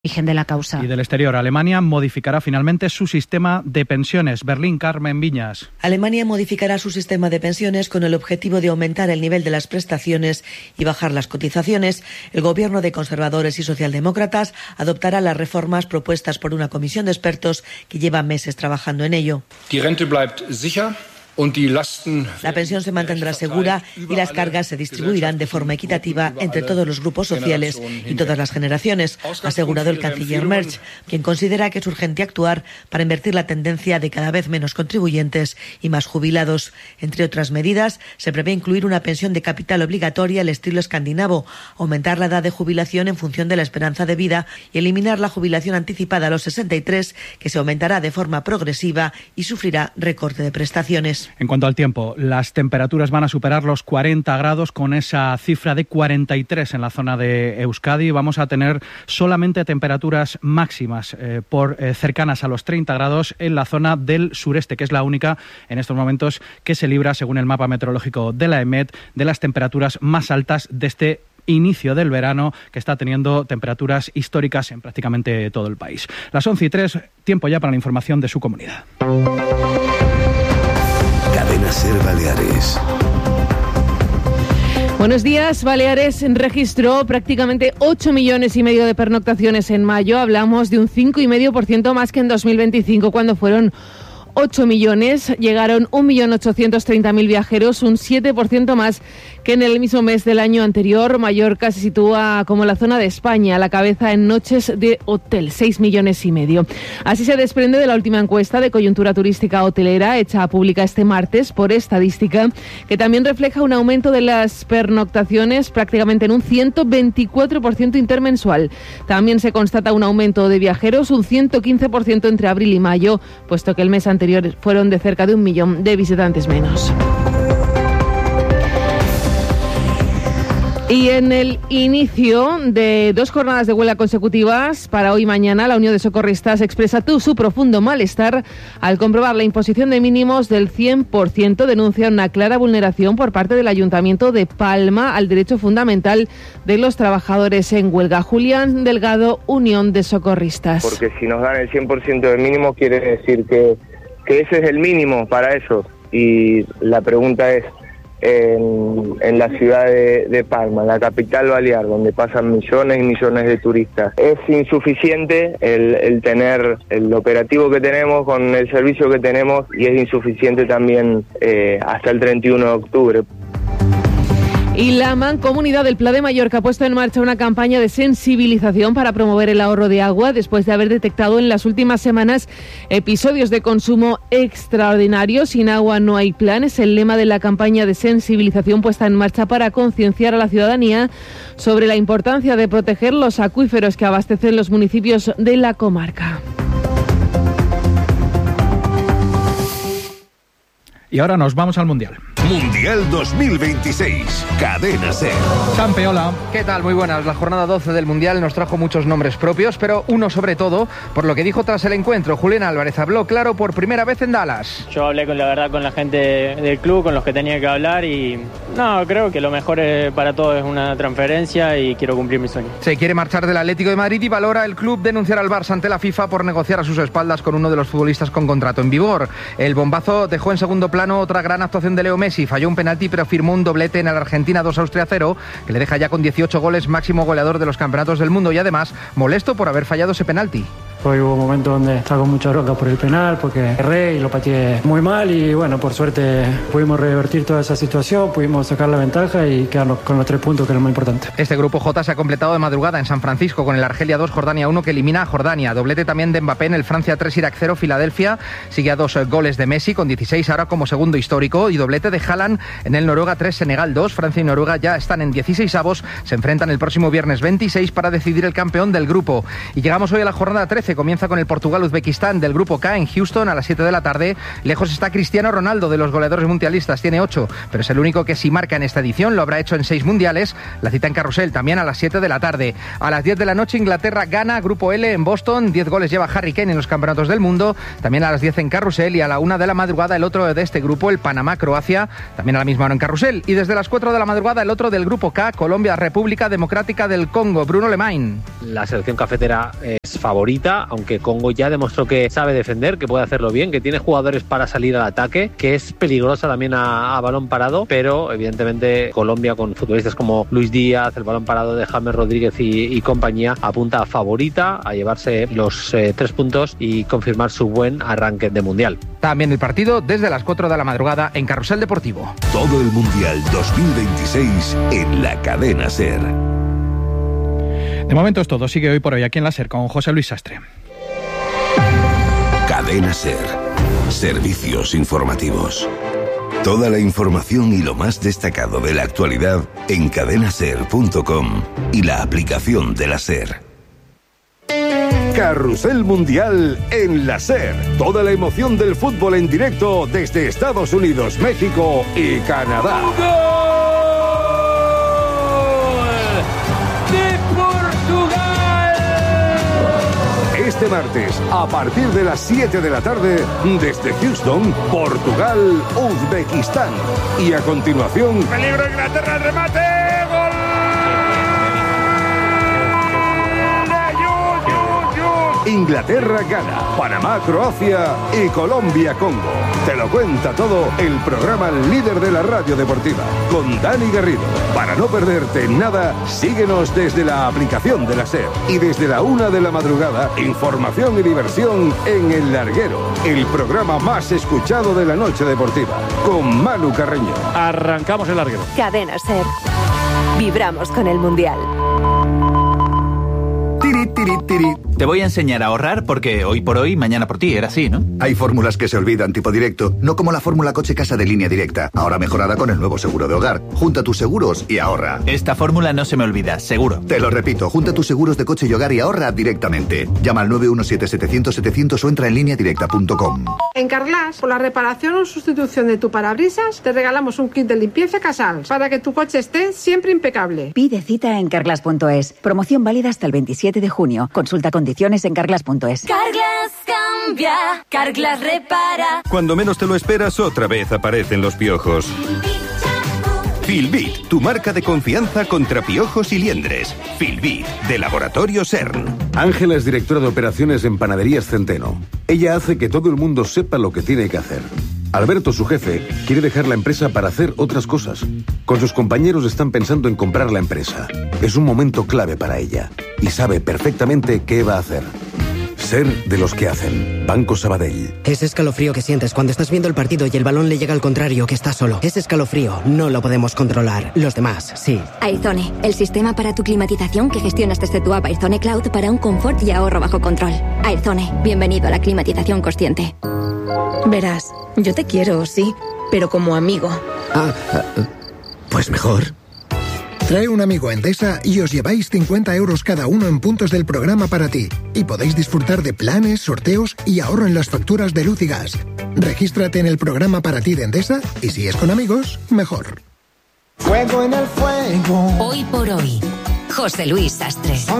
origen de la causa. Y del exterior, Alemania modificará finalmente su sistema de pensiones. Berlín, Carmen Viñas. Alemania modificará su sistema de pensiones con el objetivo de aumentar el nivel de las prestaciones y bajar las cotizaciones. El gobierno de conservadores y socialdemócratas adoptará las reformas propuestas por una comisión de expertos que lleva meses trabajando en ello. Die Rente bleibt sicher. La pensión se mantendrá segura y las cargas se distribuirán de forma equitativa entre todos los grupos sociales y todas las generaciones, ha asegurado el canciller Merz, quien considera que es urgente actuar para invertir la tendencia de cada vez menos contribuyentes y más jubilados. Entre otras medidas, se prevé incluir una pensión de capital obligatoria al estilo escandinavo, aumentar la edad de jubilación en función de la esperanza de vida y eliminar la jubilación anticipada a los 63, que se aumentará de forma progresiva y sufrirá recorte de prestaciones. En cuanto al tiempo, las temperaturas van a superar los 40 grados con esa cifra de 43 en la zona de Euskadi. Vamos a tener solamente temperaturas máximas cercanas a los 30 grados en la zona del sureste, que es la única en estos momentos que se libra, según el mapa meteorológico de la EMET, de las temperaturas más altas de este inicio del verano, que está teniendo temperaturas históricas en prácticamente todo el país. Las 11:03, tiempo ya para la información de su comunidad. Cadena SER Baleares. Buenos días. Baleares registró prácticamente 8,5 millones de pernoctaciones en mayo. Hablamos de un 5,5% más que en 2025, cuando fueron 8 millones. Llegaron 1.830.000 viajeros, un 7% más que en el mismo mes del año anterior. Mallorca se sitúa como la zona de España a la cabeza en noches de hotel, 6,5 millones. Así se desprende de la última encuesta de coyuntura turística hotelera hecha pública este martes por Estadística, que también refleja un aumento de las pernoctaciones prácticamente en un 124% intermensual. También se constata un aumento de viajeros, un 115% entre abril y mayo, puesto que el mes anterior fueron de cerca de 1 millón de visitantes menos. Y en el inicio de 2 jornadas de huelga consecutivas para hoy y mañana, la Unión de Socorristas expresa su profundo malestar al comprobar la imposición de mínimos del 100%. Denuncia una clara vulneración por parte del Ayuntamiento de Palma al derecho fundamental de los trabajadores en huelga. Julián Delgado, Unión de Socorristas. Porque si nos dan el 100% del mínimo, quiere decir que ese es el mínimo para eso. Y la pregunta es, en la ciudad de Palma, la capital balear, donde pasan millones y millones de turistas, es insuficiente el tener el operativo que tenemos con el servicio que tenemos, y es insuficiente también hasta el 31 de octubre. Y la Mancomunidad del Pla de Mallorca ha puesto en marcha una campaña de sensibilización para promover el ahorro de agua después de haber detectado en las últimas semanas episodios de consumo extraordinario. Sin agua no hay plan, es el lema de la campaña de sensibilización puesta en marcha para concienciar a la ciudadanía sobre la importancia de proteger los acuíferos que abastecen los municipios de la comarca. Y ahora nos vamos al Mundial. Mundial 2026, Cadena SER. Campeola. ¿Qué tal? Muy buenas. La jornada 12 del Mundial nos trajo muchos nombres propios, pero uno sobre todo, por lo que dijo tras el encuentro. Julián Álvarez habló claro por primera vez en Dallas. Yo hablé con la gente del club, con los que tenía que hablar, y no, creo que lo mejor para todos es una transferencia y quiero cumplir mi sueño. Se quiere marchar del Atlético de Madrid y valora el club denunciar al Barça ante la FIFA por negociar a sus espaldas con uno de los futbolistas con contrato en vigor. El bombazo dejó en segundo plano otra gran actuación de Leo Messi. Falló un penalti pero firmó un doblete en el Argentina 2, Austria 0, que le deja ya con 18 goles, máximo goleador de los campeonatos del mundo, y además molesto por haber fallado ese penalti. Hoy hubo momentos donde estaba con mucha bronca por el penal, porque erré y lo pateé muy mal, y bueno, por suerte pudimos revertir toda esa situación, pudimos sacar la ventaja y quedarnos con los 3 puntos, que es lo más importante. Este grupo J se ha completado de madrugada en San Francisco con el Argelia 2, Jordania 1, que elimina a Jordania. Doblete también de Mbappé en el Francia 3, Irak 0, Filadelfia. Sigue a 2 goles de Messi con 16 ahora como segundo histórico, y doblete de Haaland en el Noruega 3, Senegal 2. Francia y Noruega ya están en 16avos, se enfrentan el próximo viernes 26 para decidir el campeón del grupo. Y llegamos hoy a la jornada 13. se comienza con el Portugal-Uzbekistán del Grupo K en Houston a las 7 de la tarde. Lejos está Cristiano Ronaldo, de los goleadores mundialistas, tiene 8, pero es el único que sí marca en esta edición, lo habrá hecho en 6 mundiales. La cita en carrusel también a las 7 de la tarde. A las 10 de la noche Inglaterra-Ghana, Grupo L en Boston, 10 goles lleva Harry Kane en los campeonatos del mundo. También a las 10 en carrusel, y a la 1 de la madrugada el otro de este grupo, el Panamá-Croacia, también a la misma hora en carrusel. Y desde las 4 de la madrugada el otro del Grupo K, Colombia-República Democrática del Congo. Bruno Lemain. La selección cafetera es favorita, aunque Congo ya demostró que sabe defender, que puede hacerlo bien, que tiene jugadores para salir al ataque, que es peligrosa también a balón parado, pero evidentemente Colombia, con futbolistas como Luis Díaz, el balón parado de James Rodríguez y compañía, apunta a favorita a llevarse los 3 puntos y confirmar su buen arranque de Mundial. También el partido desde las 4 de la madrugada en Carrusel Deportivo. Todo el Mundial 2026 en la cadena SER. De momento es todo. Sigue Hoy por Hoy aquí en la SER con José Luis Sastre. Cadena SER. Servicios informativos. Toda la información y lo más destacado de la actualidad en cadenaser.com y la aplicación de la SER. Carrusel Mundial en la SER. Toda la emoción del fútbol en directo desde Estados Unidos, México y Canadá. Este martes, a partir de las 7 de la tarde, desde Houston, Portugal, Uzbekistán. Y a continuación... ¡Peligro Inglaterra, el remate! ¡Gol! Inglaterra gana, Panamá, Croacia y Colombia, Congo. Te lo cuenta todo el programa líder de la radio deportiva, con Dani Garrido. Para no perderte nada, síguenos desde la aplicación de la SER. Y desde la 1 de la madrugada, información y diversión en El Larguero, el programa más escuchado de la noche deportiva, con Manu Carreño. Arrancamos El Larguero. Cadena SER. Vibramos con el Mundial. Te voy a enseñar a ahorrar porque hoy por hoy, mañana por ti, era así, ¿no? Hay fórmulas que se olvidan tipo directo, no como la fórmula coche-casa de Línea Directa, ahora mejorada con el nuevo seguro de hogar. Junta tus seguros y ahorra. Esta fórmula no se me olvida, seguro. Te lo repito, junta tus seguros de coche y hogar y ahorra directamente. Llama al 917-700-700 o entra en lineadirecta.com. En Carglass, por la reparación o sustitución de tu parabrisas, te regalamos un kit de limpieza Casals para que tu coche esté siempre impecable. Pide cita en carglass.es. Promoción válida hasta el 27 de junio. Consulta condiciones en carglass.es. Carglass cambia, Carglass repara. Cuando menos te lo esperas, otra vez aparecen los piojos. Filbit, tu marca de confianza contra piojos y liendres. Filbit, de Laboratorio CERN. Ángela es directora de operaciones en Panaderías Centeno. Ella hace que todo el mundo sepa lo que tiene que hacer. Alberto, su jefe, quiere dejar la empresa para hacer otras cosas. Con sus compañeros están pensando en comprar la empresa. Es un momento clave para ella y sabe perfectamente qué va a hacer. Ser de los que hacen. Banco Sabadell. Ese escalofrío que sientes cuando estás viendo el partido y el balón le llega al contrario, que está solo. Ese escalofrío no lo podemos controlar. Los demás, sí. Airzone, el sistema para tu climatización que gestionas desde tu app Airzone Cloud para un confort y ahorro bajo control. Airzone, bienvenido a la climatización consciente. Verás, yo te quiero, sí, pero como amigo. Pues mejor. Trae un amigo a Endesa y os lleváis 50 euros cada uno en puntos del programa para ti. Y podéis disfrutar de planes, sorteos y ahorro en las facturas de luz y gas. Regístrate en el programa para ti de Endesa y si es con amigos, mejor. Fuego en el fuego. Hoy por hoy, José Luis Sastre.